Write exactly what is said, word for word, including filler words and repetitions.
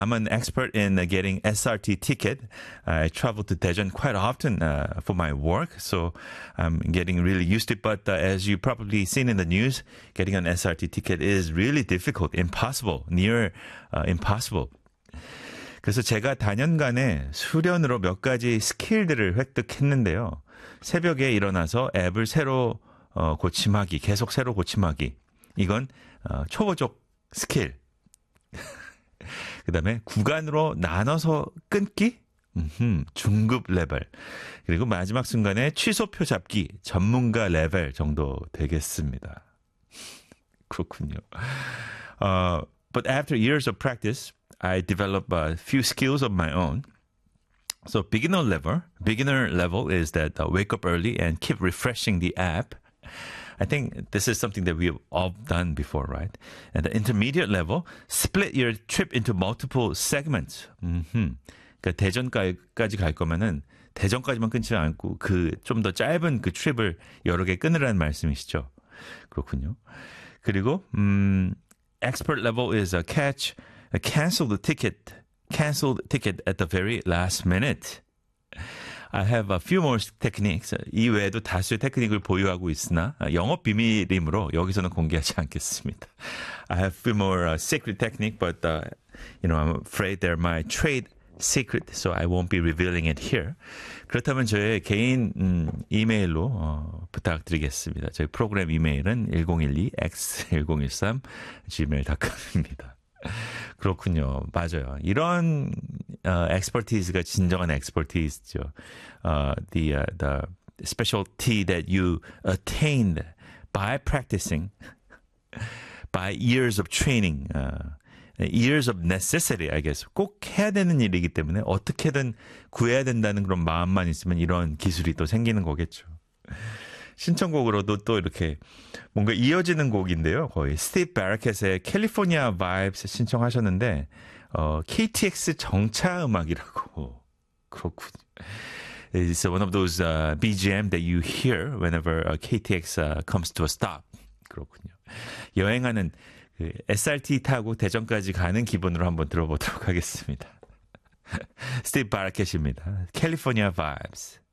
I'm an expert in uh, getting S R T ticket. I travel to Daejeon quite often uh, for my work, so I'm getting really used to it. But uh, as you probably seen in the news, getting an S R T ticket is really difficult, impossible, near uh, impossible. 그래서 제가 다년간에 수련으로 몇 가지 스킬들을 획득했는데요. 새벽에 일어나서 앱을 새로 어, 고침하기, 계속 새로 고침하기. 이건 어, 초보적 스킬. 그 다음에 구간으로 나눠서 끊기, 음흠, 중급 레벨. 그리고 마지막 순간에 취소표 잡기, 전문가 레벨 정도 되겠습니다. 그렇군요. Uh, but after years of practice, I developed a few skills of my own. So beginner level, beginner level is that uh, wake up early and keep refreshing the app. I think this is something that we've all done before, right? And the intermediate level, split your trip into multiple segments. 음흠. 그러니까 대전까지 갈 거면은 대전까지만 끊지 않고 그 좀 더 짧은 그 트립을 여러 개 끊으라는 말씀이시죠. 그렇군요. 그리고 음, expert level is a catch, a cancel the ticket, cancel the ticket at the very last minute. I have a few more techniques. 이 외에도 다수의 테크닉을 보유하고 있으나 영업 비밀이므로 여기서는 공개하지 않겠습니다. I have a few more uh, secret technique, but uh, you know, I'm afraid they're my trade secret, so I won't be revealing it here. 그렇다면 저의 개인 음, 이메일로 어, 부탁드리겠습니다. 저희 프로그램 이메일은 일공일이 엑스 일공일삼 지메일 닷컴입니다. 그렇군요. 맞아요. 이런 어, expertise가 진정한 expertise죠. Uh, the, uh, the specialty that you attained by practicing, by years of training, uh, years of necessity, I guess. 꼭 해야 되는 일이기 때문에 어떻게든 구해야 된다는 그런 마음만 있으면 이런 기술이 또 생기는 거겠죠. 신청곡으로도 또 이렇게 뭔가 이어지는 곡인데요. 거의 스티브 바라켓의 캘리포니아 바이브스 신청하셨는데 어, 케이티엑스 정차 음악이라고. 그렇군요. It's one of those uh, 비지엠 that you hear whenever a 케이티엑스 uh, comes to a stop. 그렇군요. 여행하는 그 에스알티 타고 대전까지 가는 기분으로 한번 들어보도록 하겠습니다. 스티브 바라켓입니다. 캘리포니아 바이브스.